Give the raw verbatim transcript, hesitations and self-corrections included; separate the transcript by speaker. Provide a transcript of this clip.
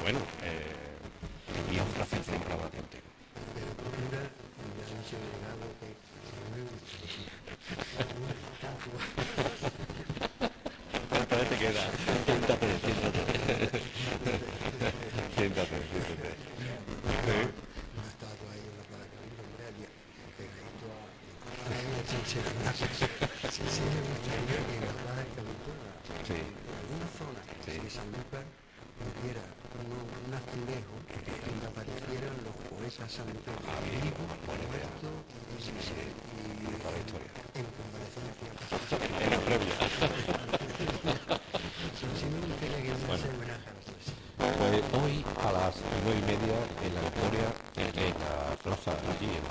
Speaker 1: bueno, eh, y es un placer formar hablar contigo.
Speaker 2: Pero procura, me ha dicho el delegado que una estatua.
Speaker 1: Entonces te queda. Siéntate, siéntate. Siéntate, siéntate. Sí.
Speaker 2: Una estatua ahí en la placa, pegadito a la chinchera. Sí, sí, me gustaría que en la plaza del Cabildo,
Speaker 1: Sí.
Speaker 2: en alguna zona,
Speaker 1: Sí.
Speaker 2: que Sanlúcar hubiera uno, un azulejo donde aparecieran los poetas sanluqueños,
Speaker 1: Ah, bien,
Speaker 2: vivos,
Speaker 1: buena idea.
Speaker 2: muertos y,
Speaker 1: Sí, sí.
Speaker 2: y
Speaker 1: Toda la historia.
Speaker 2: en convalecencia.
Speaker 1: En la previa.
Speaker 2: Sí, sí me gustaría que me
Speaker 1: Bueno.
Speaker 2: hace homenaje a los tres.
Speaker 1: Pues hoy a las nueve y media